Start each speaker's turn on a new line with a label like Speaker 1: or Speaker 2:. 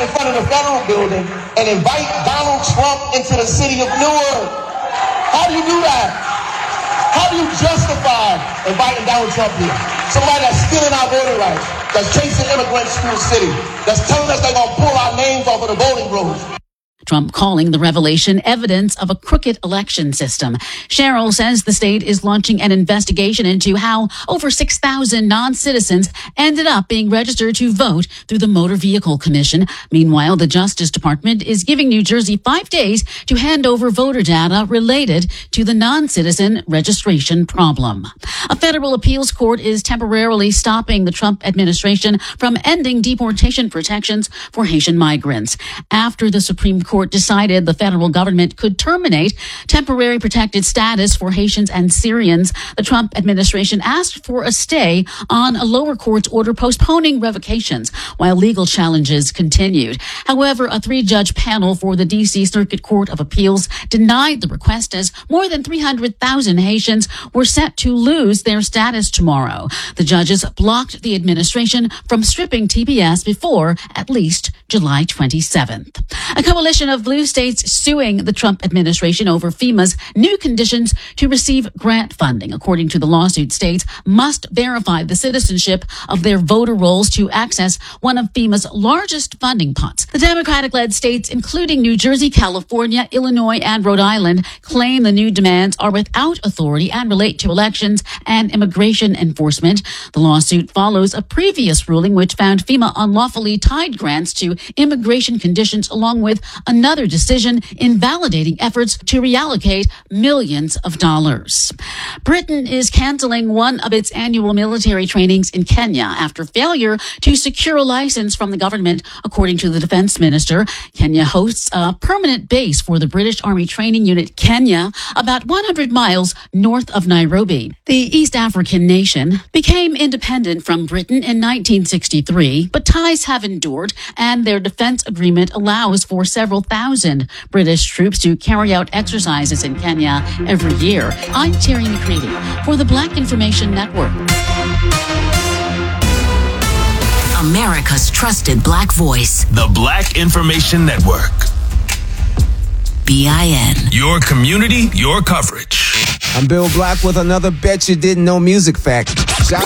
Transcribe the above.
Speaker 1: in front of the federal building and invite Donald Trump into the city of Newark? How do you do that? How do you justify inviting Donald Trump here? Somebody that's stealing our voting rights, that's chasing immigrants through the city, that's telling us they're going to pull our names off of the voting rolls.
Speaker 2: Trump calling the revelation evidence of a crooked election system. Sherrill says the state is launching an investigation into how over 6,000 non-citizens ended up being registered to vote through the Motor Vehicle Commission. Meanwhile, the Justice Department is giving New Jersey 5 days to hand over voter data related to the non-citizen registration problem. A federal appeals court is temporarily stopping the Trump administration from ending deportation protections for Haitian migrants. After the Supreme Court decided the federal government could terminate temporary protected status for Haitians and Syrians, the Trump administration asked for a stay on a lower court's order postponing revocations while legal challenges continued. However, a 3-judge panel for the D.C. Circuit Court of Appeals denied the request as more than 300,000 Haitians were set to lose their status tomorrow. The judges blocked the administration from stripping TPS before at least July 27th. A coalition of blue states suing the Trump administration over FEMA's new conditions to receive grant funding. According to the lawsuit, states must verify the citizenship of their voter rolls to access one of FEMA's largest funding pots. The Democratic-led states, including New Jersey, California, Illinois, and Rhode Island, claim the new demands are without authority and relate to elections and immigration enforcement. The lawsuit follows a previous ruling which found FEMA unlawfully tied grants to immigration conditions, along with another decision invalidating efforts to reallocate millions of dollars. Britain is canceling one of its annual military trainings in Kenya after failure to secure a license from the government, according to the defense minister. Kenya hosts a permanent base for the British Army Training Unit Kenya, about 100 miles north of Nairobi. The East African nation became independent from Britain in 1963, but ties have endured, and their defense agreement allows for several thousand British troops to carry out exercises in Kenya every year. I'm Terry McCready for the Black Information Network.
Speaker 3: America's trusted Black voice.
Speaker 4: The Black Information Network.
Speaker 3: BIN.
Speaker 4: Your community, your coverage.
Speaker 5: I'm Bill Black with another Bet You Didn't Know music fact.